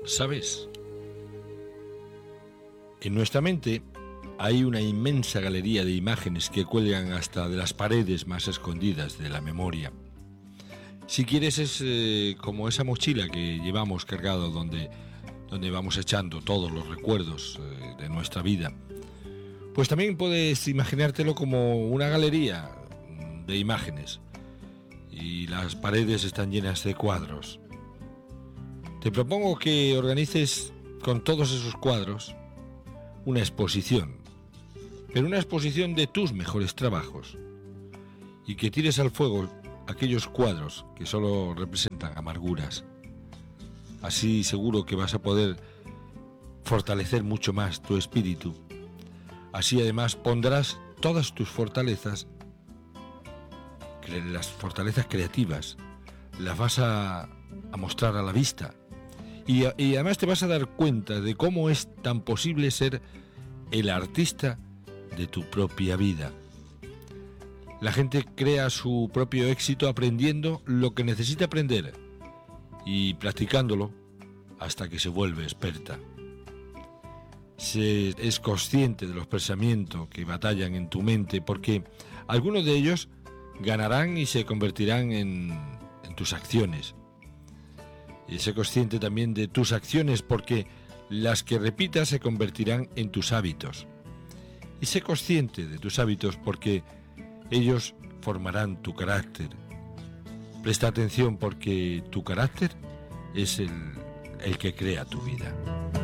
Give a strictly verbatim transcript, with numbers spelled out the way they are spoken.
¿Sabes? En nuestra mente hay una inmensa galería de imágenes que cuelgan hasta de las paredes más escondidas de la memoria. Si quieres, es eh, como esa mochila que llevamos cargado donde, donde vamos echando todos los recuerdos eh, de nuestra vida. Pues también puedes imaginártelo como una galería de imágenes y las paredes están llenas de cuadros. Te propongo que organices con todos esos cuadros una exposición, pero una exposición de tus mejores trabajos, y que tires al fuego aquellos cuadros que solo representan amarguras. Así seguro que vas a poder fortalecer mucho más tu espíritu. Así además pondrás todas tus fortalezas, las fortalezas creativas, las vas a, a mostrar a la vista. Y, y además te vas a dar cuenta de cómo es tan posible ser el artista de tu propia vida. La gente crea su propio éxito aprendiendo lo que necesita aprender y practicándolo hasta que se vuelve experta. Se es consciente de los pensamientos que batallan en tu mente, porque algunos de ellos ganarán y se convertirán en, en tus acciones. Y sé consciente también de tus acciones, porque las que repitas se convertirán en tus hábitos. Y sé consciente de tus hábitos porque ellos formarán tu carácter. Presta atención porque tu carácter es el, el que crea tu vida.